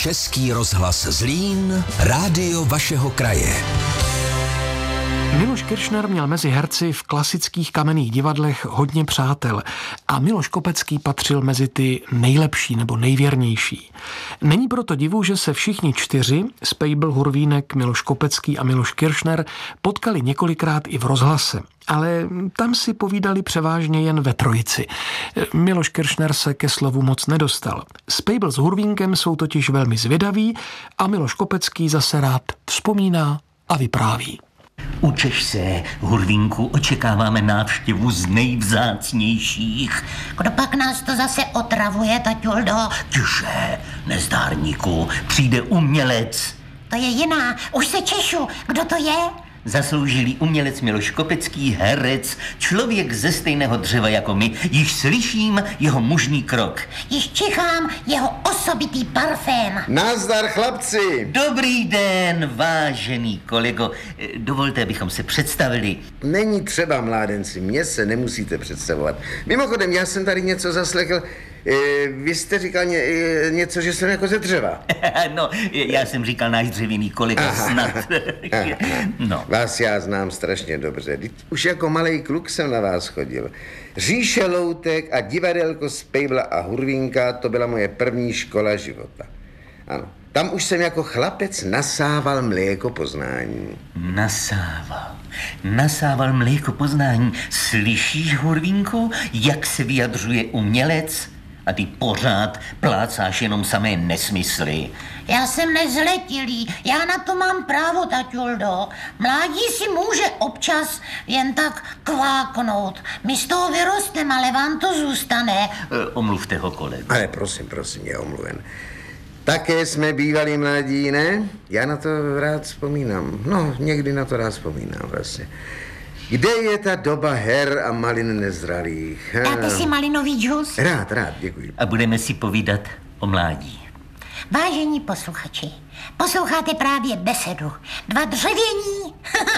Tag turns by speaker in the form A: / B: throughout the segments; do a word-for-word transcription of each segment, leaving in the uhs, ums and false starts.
A: Český rozhlas Zlín, rádio vašeho kraje.
B: Miloš Kiršner měl mezi herci v klasických kamenných divadlech hodně přátel a Miloš Kopecký patřil mezi ty nejlepší nebo nejvěrnější. Není proto divu, že se všichni čtyři, Spejbl, Hurvínek, Miloš Kopecký a Miloš Kiršner, potkali několikrát i v rozhlase. Ale tam si povídali převážně jen ve trojici. Miloš Kiršner se ke slovu moc nedostal. Spejbl s Hurvínkem jsou totiž velmi zvědaví a Miloš Kopecký zase rád vzpomíná a vypráví.
C: Učeš se, Hurvínku, očekáváme návštěvu z nejvzácnějších.
D: Kdo pak nás to zase otravuje, taťuldo?
C: Tiše, nezdárníku, přijde umělec.
D: To je jiná, už se češu, kdo to je?
C: Zasloužilý umělec Miloš Kopecký, herec, člověk ze stejného dřeva jako my, již slyším jeho mužný krok.
D: Již čichám jeho osobitý parfém.
E: Nazdar, chlapci!
C: Dobrý den, vážený kolego. Dovolte, abychom se představili.
E: Není třeba, mládenci, mě se nemusíte představovat. Mimochodem, já jsem tady něco zaslechl. E, vy jste říkal ně, e, něco, že jsem jako ze dřeva.
C: No, já jsem říkal náš dřevěný kolega, aha, snad.
E: Aha, no. Vás já znám strašně dobře. Už jako malej kluk jsem na vás chodil. Říše loutek a divadelko Spejbla a Hurvínka, to byla moje první škola života. Ano, tam už jsem jako chlapec nasával mléko poznání.
C: Nasával. Nasával mléko poznání. Slyšíš, Hurvínku, jak se vyjadřuje umělec? A ty pořád plácáš jenom samé nesmysly.
D: Já jsem nezletilý, já na to mám právo, taťuldo. Mládí si může občas jen tak kváknout. My z toho vyrosteme, ale vám to zůstane.
C: E, omluvte ho, kolegu.
E: Ale prosím, prosím, je omluven. Také jsme bývali mladí, ne? Já na to rád vzpomínám. No, někdy na to rád vzpomínám vlastně. Kde je ta doba her a malin nezralých?
D: Dáte si malinový džus?
E: Rád, rád, děkuji.
C: A budeme si povídat o mládí.
D: Vážení posluchači, posloucháte právě besedu. Dva dřevění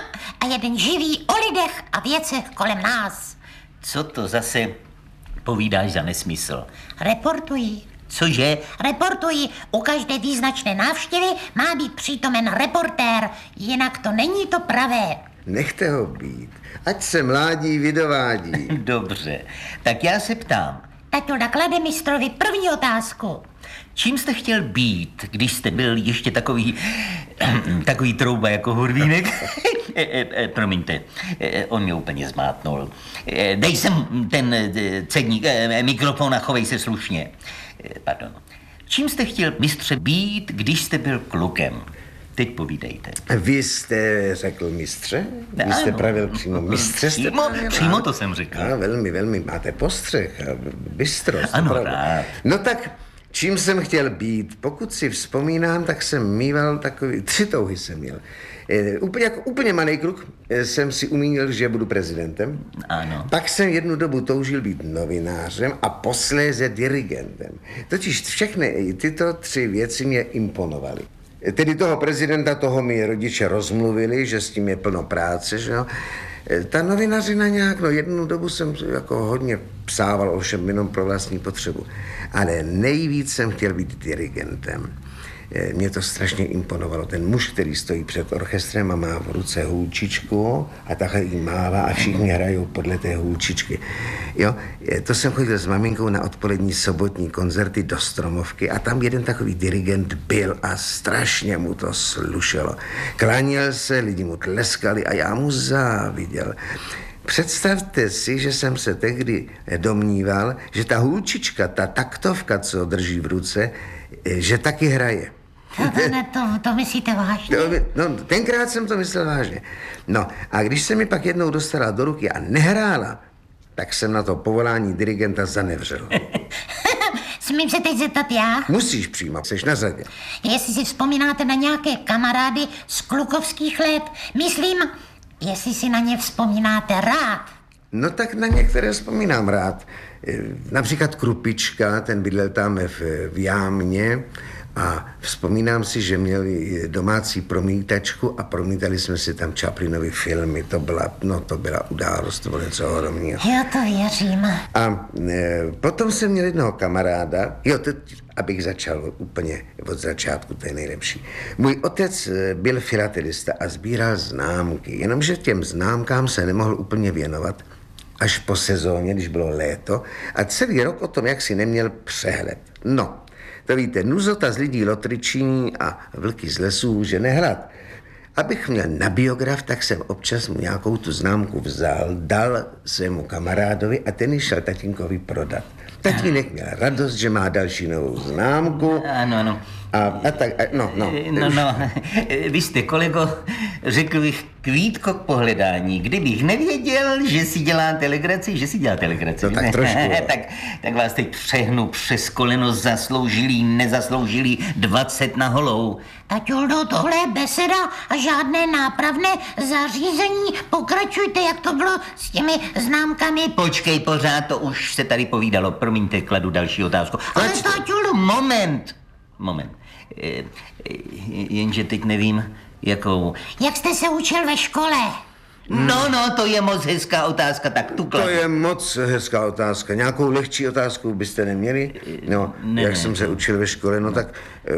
D: a jeden živý o lidech a věcech kolem nás.
C: Co to zase povídáš za nesmysl?
D: Reportuji.
C: Cože?
D: Reportuji. U každé význačné návštěvy má být přítomen reportér, jinak to není to pravé.
E: Nechte ho být, ať se mládí vydovádí.
C: Dobře, tak já se ptám.
D: Taťulda klade mistrovi první otázku.
C: Čím jste chtěl být, když jste byl ještě takový, takový trouba jako Hurvínek? e, e, e, promiňte, e, on mě úplně zmátnul. E, dej sem ten e, cedník, e, mikrofon a chovej se slušně. E, pardon. Čím jste chtěl, mistře, být, když jste byl klukem? Teď povídejte.
E: Vy jste řekl mistře? Vy jste ano. pravil přímo mistře? Jste
C: přímo,
E: pravil,
C: přímo to jsem řekl.
E: A velmi, velmi máte postřeh a bystrost.
C: Ano, rád.
E: No tak, čím jsem chtěl být? Pokud si vzpomínám, tak jsem mýval takový, tři touhy jsem měl. E, úplně, jako úplně malý kluk e, jsem si umínil, že budu prezidentem.
C: Ano.
E: Pak jsem jednu dobu toužil být novinářem a posléze dirigentem. Totiž všechny tyto tři věci mě imponovaly. Tedy toho prezidenta, toho mi rodiče rozmluvili, že s tím je plno práce, že jo. Ta novinařina nějak, no jednu dobu jsem jako hodně psával, ovšem jenom pro vlastní potřebu. Ale nejvíc jsem chtěl být dirigentem. Mě to strašně imponovalo. Ten muž, který stojí před orchestrem a má v ruce hůlčičku a takhle jí mává a všichni hrajou podle té hůlčičky. Jo, to jsem chodil s maminkou na odpolední sobotní koncerty do Stromovky a tam jeden takový dirigent byl a strašně mu to slušelo. Kláněl se, lidi mu tleskali a já mu záviděl. Představte si, že jsem se tehdy domníval, že ta hůlčička, ta taktovka, co drží v ruce, že taky hraje.
D: To, to, ne, to, to myslíte vážně?
E: To, no, tenkrát jsem to myslel vážně. No, a když se mi pak jednou dostala do ruky a nehrála, tak jsem na to povolání dirigenta zanevřel.
D: Smím se teď zeptat já?
E: Musíš přímo, seš na řadě.
D: Jestli si vzpomínáte na nějaké kamarády z klukovských let, myslím, jestli si na ně vzpomínáte rád.
E: No tak na některé vzpomínám rád. Například Krupička, ten bydlel tam v, v Jámě a vzpomínám si, že měli domácí promítačku a promítali jsme si tam Chaplinovy filmy. To byla, no to byla událost, to bylo něco ohromného.
D: Já to věřím.
E: A e, potom jsem měl jednoho kamaráda, jo, to, abych začal úplně od začátku, to je nejlepší. Můj otec byl filatelista a sbíral známky, jenomže těm známkám se nemohl úplně věnovat až po sezóně, když bylo léto, a celý rok o tom jaksi neměl přehled. No, to víte, nuzota z lidí lotričí a vlky z lesů může nehrát. Abych měl na biograf, tak jsem občas mu nějakou tu známku vzal, dal svému kamarádovi a ten ji šel tatínkovi prodat. Tatínek měl radost, že má další novou známku.
C: Ano, ano.
E: A, a tak, a, no, no.
C: No, no, vy jste, kolego, řekl bych kvítko k pohledání. Kdybych nevěděl, že si děláte legraci, že si děláte legraci.
E: No, tak trošku,
C: tak, tak vás teď přehnu přes koleno zasloužilý, nezasloužilý dvacet na holou.
D: Taťuldo, tohle je beseda a žádné nápravné zařízení. Pokračujte, jak to bylo s těmi známkami.
C: Počkej, pořád to už se tady povídalo. Promiňte, kladu další otázku.
D: Ale taťuldo...
C: Moment, moment. E, e, jenže teď nevím, jakou...
D: Jak jste se učil ve škole?
C: No, no, to je moc hezká otázka, tak tu kladu.
E: To je moc hezká otázka. Nějakou lehčí otázku byste neměli? No,
C: ne,
E: jak
C: ne,
E: jsem se učil ve škole, no tak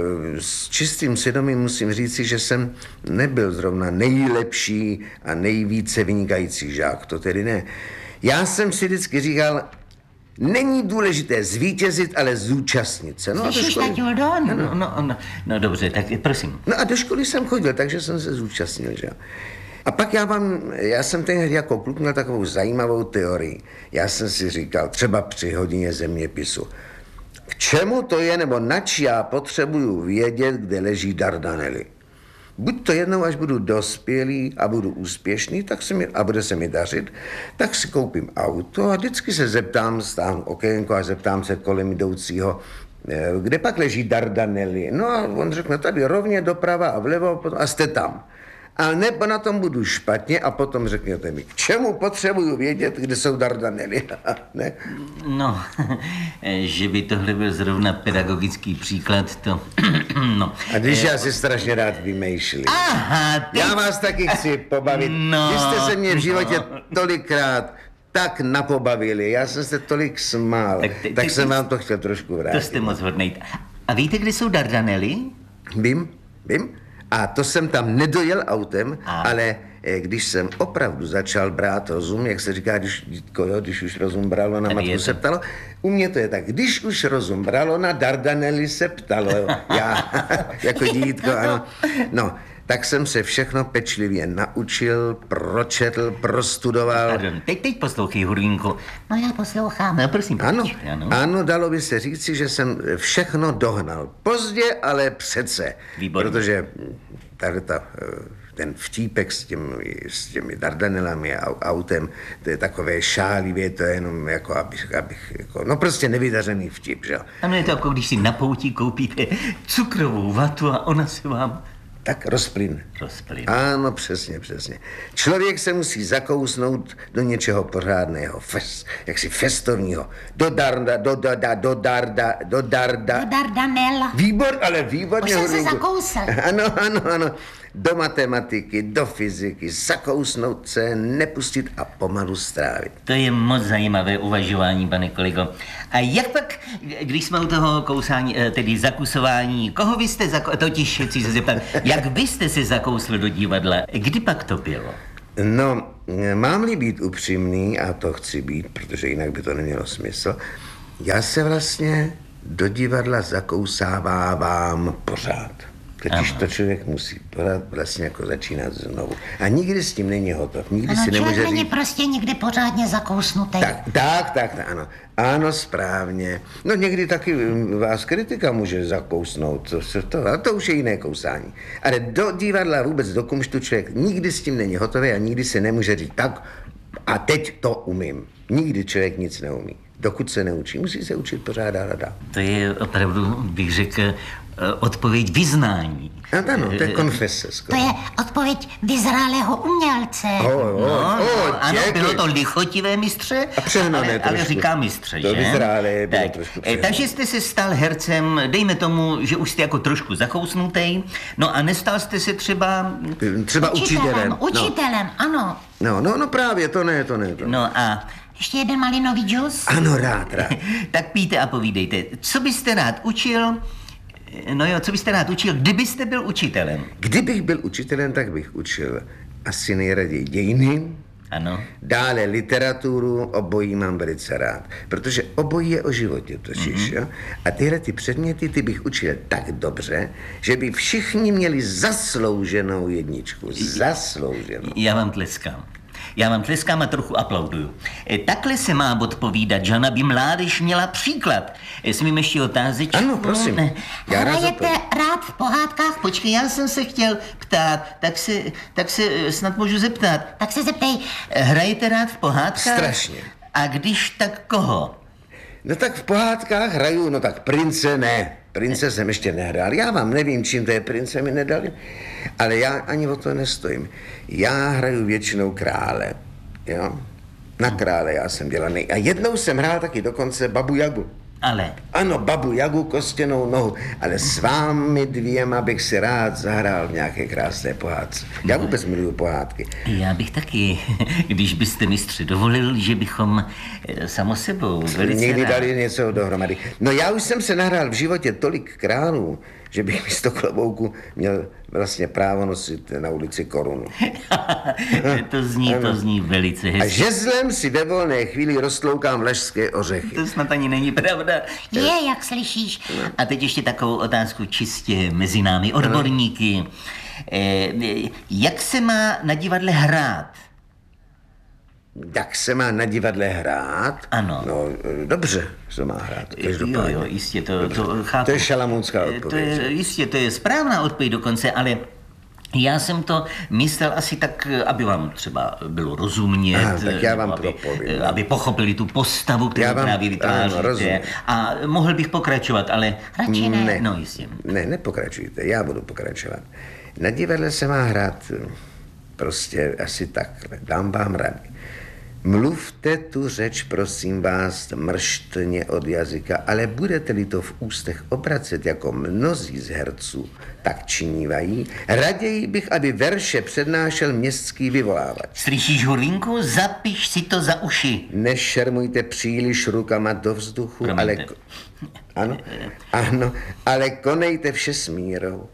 E: s čistým svědomím musím říci, že jsem nebyl zrovna nejlepší a nejvíce vynikající žák, to tedy ne. Já jsem si vždycky říkal, není důležité zvítězit, ale zúčastnit se. No, a do školy...
C: No, no, no, no, no dobře, tak prosím.
E: No a do školy jsem chodil, takže jsem se zúčastnil, že jo. A pak já vám, já jsem tehdy jako kluk měl takovou zajímavou teorii. Já jsem si říkal, třeba při hodině zeměpisu, k čemu to je, nebo nač já potřebuju vědět, kde leží Dardanely. Buď to jednou, až budu dospělý a budu úspěšný, tak se mi, a bude se mi dařit, tak si koupím auto a vždycky se zeptám, stáhnu okénko a zeptám se kolem jdoucího, kde pak leží Dardanely. No a on řekne, tady rovně doprava a vlevo a jste tam. A nebo na tom budu špatně a potom řekněte mi, k čemu potřebuju vědět, kde jsou Dardanely. Ne?
C: No, že by tohle byl zrovna pedagogický příklad, to... no.
E: A když já si strašně rád vymýšlím.
C: Aha, teď...
E: Já vás taky chci pobavit.
C: No,
E: Vy jste se mě v životě no. tolikrát tak napobavili, já jsem se tolik smál, tak, te, te, tak jsem te, vám to chtěl trošku vrátit.
C: To jste moc hodnej. A víte, kde jsou Dardanely?
E: Vím, vím. A to jsem tam nedojel autem, a. ale když jsem opravdu začal brát rozum, jak se říká, když, dítko, jo, když už rozum bralo, na matku se ptalo, u mě to je tak, když už rozum bralo, na Dardanely se ptalo, jo. Já, jako dítko, ano. No, tak jsem se všechno pečlivě naučil, pročetl, prostudoval.
C: Pardon, teď, teď poslouchej, Hurvínku.
D: No já poslouchám.
C: No prosím,
E: ano,
C: ano.
E: ano, dalo by se říci, že jsem všechno dohnal. Pozdě, ale přece.
C: Výborně.
E: Protože tady ta, ten vtípek s těmi, s těmi Dardanelami a autem, to je takové šálivě, to je jenom jako, abych, abych jako, no prostě nevydařený vtip, že jo.
C: Ano, je to jako když si na pouti koupíte cukrovou vatu a ona se vám...
E: Tak rozplyn.
C: Rozplyn.
E: Ano, přesně, přesně. Člověk se musí zakousnout do něčeho pořádného, fest, jaksi festovního. Do darda, do darda, do darda, do darda.
D: Do Dardanela.
E: Výbor, ale výborně.
D: Už jsem se zakousl.
E: Ano, ano, ano. Do matematiky, do fyziky, zakousnout se, nepustit a pomalu strávit.
C: To je moc zajímavé uvažování, pane kolego. A jak pak, když jsme u toho kousání, tedy zakusování, koho vy jste zakousl, totiž chci se zeptat, jak vy jste se zakousl do divadla, kdy pak to bylo?
E: No, mám-li být upřímný, a to chci být, protože jinak by to nemělo smysl, já se vlastně do divadla zakousávám pořád. Totiž to člověk musí pořád vlastně jako začínat znovu. A nikdy s tím není hotov. Nikdy
D: ano,
E: si nemůže
D: člověk není
E: říct...
D: prostě nikdy pořádně zakousnutý.
E: Tak, tak, tak, ano. Ano, správně. No někdy taky vás kritika může zakousnout. To, to, a to už je jiné kousání. Ale do divadla, vůbec do kumštu člověk nikdy s tím není hotový a nikdy si nemůže říct tak a teď to umím. Nikdy člověk nic neumí. Dokud se neučí, musí se učit pořád dál a dál.
C: To je opravdu, bych řekl, odpověď vyznání.
E: Ano, to je konfese.
D: To je odpověď vyzrálého umělce.
E: Oh, oh,
C: no,
E: oh,
C: no, ano, bylo to lichotivé, mistře,
E: a přehnané
C: ale, ale říká mistře,
E: to
C: že?
E: vyzrálé bylo
C: tak,
E: trošku
C: přehnané. Takže jste se stal hercem, dejme tomu, že už jste jako trošku zakousnutej, no a nestal jste se třeba...
E: Třeba učitelem.
D: Učitelem, učitelem,
E: no.
D: ano.
E: No, no, no právě, to ne, to ne. To.
C: No a
D: Ještě jeden malinový džus?
E: Ano, rád, rád.
C: Tak pijte a povídejte, co byste rád učil, no jo, co byste rád učil, kdybyste byl učitelem?
E: Kdybych byl učitelem, tak bych učil asi nejraději dějiny,
C: Ano.
E: dále literaturu, obojí mám velice rád, protože obojí je o životě totiž, mm-hmm. jo? A tyhle ty předměty, ty bych učil tak dobře, že by všichni měli zaslouženou jedničku, zaslouženou.
C: Já vám tleskám. Já vám tleskám a trochu aplauduju. E, takhle se má odpovídat, že aby mládež měla příklad. E, smím ještě otázečku?
E: Ano, prosím.
C: Ne.
E: Já rád
D: Hrajete
E: odpovím.
D: rád v pohádkách?
C: Počkej, já jsem se chtěl ptát, tak se, tak se e, snad můžu zeptat.
D: Tak se zeptej.
C: E, Hrajete rád v pohádkách?
E: Strašně.
C: A když tak koho?
E: No tak v pohádkách hraju, no tak prince ne. Prince jsem ještě nehrál. Já vám nevím, čím to je prince mi nedali, ale já ani o to nestojím. Já hraju většinou krále, jo. Na krále já jsem dělaný. A jednou jsem hrál taky dokonce Babu Jagu.
C: Ale
E: Ano, Babu Jagu, kostěnou nohu, ale s vámi dvěma bych si rád zahrál v nějaké krásné pohádce. Já vůbec miluju pohádky.
C: já bych taky, když byste mistře dovolil, že bychom e, samo sebou velice
E: Někdy
C: rád.
E: dali něco dohromady. No já už jsem se nahrál v životě tolik králů, že bych místo klobouku měl vlastně právo nosit na ulici korunu.
C: to zní, to
E: Ano.
C: zní velice
E: A
C: hezky.
E: žezlem si ve volné chvíli roztloukám vlašské ořechy.
C: To snad ani není pravda.
D: Je, jak slyšíš.
C: A teď ještě takovou otázku čistě mezi námi, odborníky. E, e, jak se má na divadle hrát?
E: Jak se má na divadle hrát?
C: Ano.
E: No, dobře se má hrát.
C: Jo,
E: každopádně.
C: jo, jistě, to, to chápu.
E: To je šalamounská
C: E, To
E: odpověď.
C: je, jistě, to je správná odpověď dokonce, ale já jsem to myslel asi tak, aby vám třeba bylo rozumět,
E: Aha, tak já
C: nebo
E: vám
C: aby,
E: propovím.
C: aby pochopili tu postavu, kterou
E: Já vám-
C: právě
E: ano, rozumím.
C: vytváříte. A mohl bych pokračovat, ale...
D: Radši ne.
E: Ne.
C: No, jistě.
E: Ne, nepokračujte, já budu pokračovat. Na divadle se má hrát hm, prostě asi takhle. Dám vám rady. Mluvte tu řeč, prosím vás, mrštně od jazyka, ale budete-li to v ústech obracet jako mnozí z herců, tak činívají, raději bych, aby verše přednášel městský vyvolávač.
C: Slyšíš, Hurvínku? Zapiš si to za uši.
E: Nešermujte příliš rukama do vzduchu,
C: Promiňte.
E: ale... ko- Ano, ano, ale konejte vše s mírou.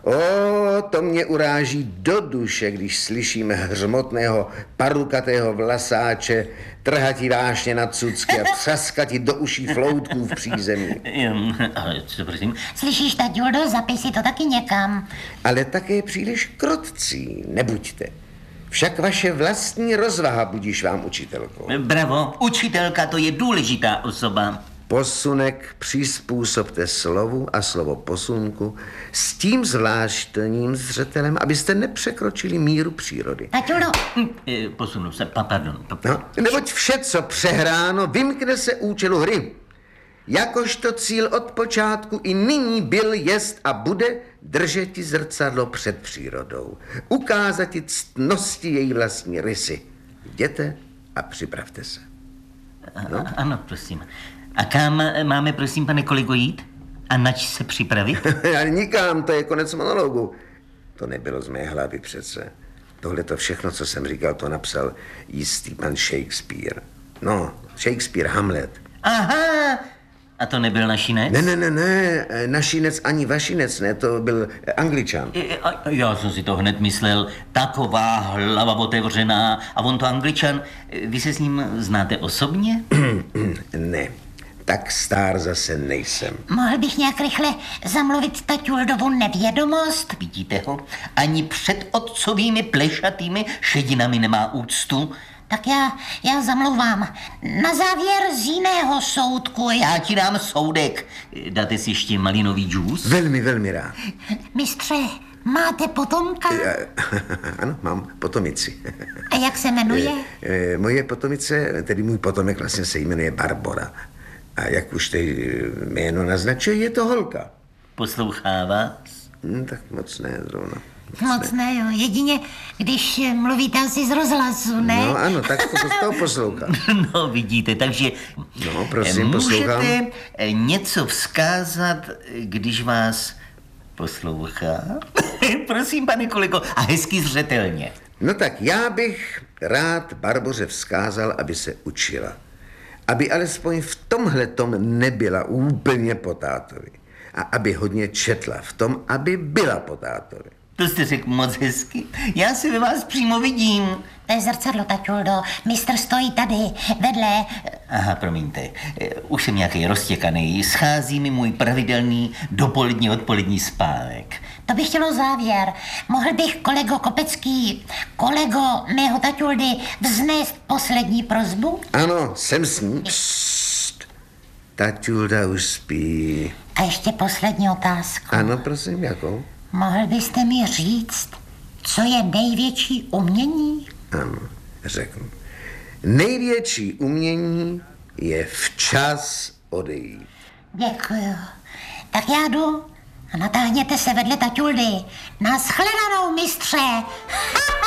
E: O, to mě uráží do duše, když slyšíme hřmotného parukatého vlasáče trhatí vášně na cucky a třaskati do uší floutků v přízemí.
C: Jem, ale co prosím?
D: Slyšíš, Taťuldo, zapis si to taky někam.
E: Ale také příliš krotcí, nebuďte. Však vaše vlastní rozvaha budíš vám učitelkou.
C: Bravo, učitelka, to je důležitá osoba.
E: Posunek přizpůsobte slovu a slovo posunku s tím zvláštním zřetelem, abyste nepřekročili míru přírody.
D: Taťuldo,
C: E, Posunu se, pa, pardon. Pa,
E: No, neboť vše, co přehráno, vymkne se účelu hry. Jakožto cíl od počátku i nyní byl, jest a bude držeti zrcadlo před přírodou. Ukázati ctnosti její vlastní rysy. Jděte a připravte se.
C: no? Ano, prosím. A kam máme, prosím, pane kolego, jít? A nač se připravit?
E: Ale nikam, to je konec monologu. To nebylo z mé hlavy přece. Tohle to všechno, co jsem říkal, to napsal jistý pan Shakespeare. No, Shakespeare, Hamlet.
C: Aha, a to nebyl našinec?
E: Ne, ne, ne, ne, našinec ani vašinec, ne, to byl Angličan.
C: E, a- Já jsem si to hned myslel, taková hlava otevřená. A on to Angličan, e, vy se s ním znáte osobně?
E: Ne, tak star zase nejsem.
D: mohl bych nějak rychle zamluvit Taťuldovu nevědomost?
C: Vidíte ho? Ani před otcovými plešatými šedinami nemá úctu.
D: Tak já, já zamlouvám. Na závěr z jiného soudku.
C: Já ti dám soudek. E, Dáte si ještě malinový džus?
E: Velmi, velmi rád.
D: Mistře, máte potomka?
E: Ano, mám potomici.
D: A jak se jmenuje?
E: Eh, Moje potomice, tedy můj potomek vlastně se jmenuje Barbora. A jak už ty jméno naznačuje, je to holka.
C: Poslouchá vás?
E: Hm, tak moc ne zrovna.
D: Moc ne, jo. Jedině, když mluvíte asi z rozhlasu, ne?
E: No ano, tak to, to poslouchám.
C: No, vidíte, takže
E: No, prosím,
C: eh,
E: poslouchám.
C: můžete eh, něco vzkázat, eh, když vás poslouchá? Prosím, pane kolego, a hezky zřetelně.
E: No tak já bych rád Barboře vzkázal, aby se učila. Aby alespoň v tomhletom nebyla úplně po tátovi. A aby hodně četla v tom, aby byla po tátovi.
C: To jste řekl moc hezky. Já si ve vás přímo vidím.
D: To je zrcadlo, taťuldo. Mistr stojí tady, vedle.
C: Aha, promiňte. Už jsem nějaký roztěkaný. Schází mi můj pravidelný dopolední odpolední spánek.
D: To bych chtělo závěr. Mohl bych, kolego Kopecký, kolego mého taťuldy, vznést poslední prosbu?
E: Ano, jsem s ní. Psst. Taťulda už spí.
D: A ještě poslední otázku.
E: Ano, prosím, jakou?
D: Mohl byste mi říct, co je největší umění?
E: Ano, řeknu. Největší umění je včas odejít.
D: Děkuju. Tak já jdu a natáhněte se vedle taťuldy. Naschledanou, mistře.